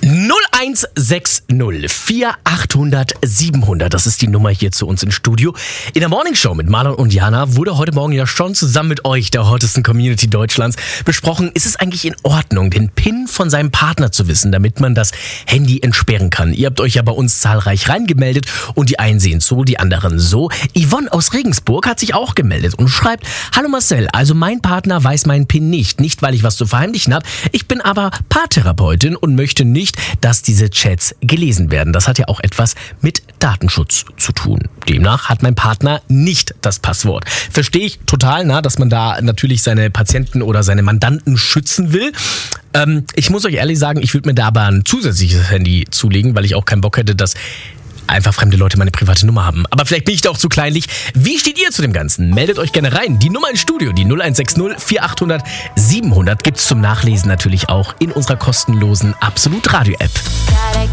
0160 4800 700, das ist die Nummer hier zu uns ins Studio. In der Morning Show mit Marlon und Jana wurde heute Morgen ja schon zusammen mit euch, der hottesten Community Deutschlands, besprochen, ist es eigentlich in Ordnung, den PIN von seinem Partner zu wissen, damit man das Handy entsperren kann. Ihr habt euch ja bei uns zahlreich reingemeldet und die einen sehen so, die anderen so. Yvonne aus Regensburg hat sich auch gemeldet und schreibt: Hallo Marcel, also mein Partner weiß meinen PIN nicht, weil ich was zu verheimlichen habe. Ich bin aber Paartherapeutin und möchte nicht, dass diese Chats gelesen werden. Das hat ja auch etwas mit Datenschutz zu tun. Demnach hat mein Partner nicht das Passwort. Verstehe ich total, dass man da natürlich seine Patienten oder seine Mandanten schützen will. Ich muss euch ehrlich sagen, ich würde mir da aber ein zusätzliches Handy zulegen, weil ich auch keinen Bock hätte, dass einfach fremde Leute meine private Nummer haben. Aber vielleicht bin ich da auch zu kleinlich. Wie steht ihr zu dem Ganzen? Meldet euch gerne rein. Die Nummer ins Studio, die 0160 4800 700, gibt's zum Nachlesen natürlich auch in unserer kostenlosen Absolut Radio App.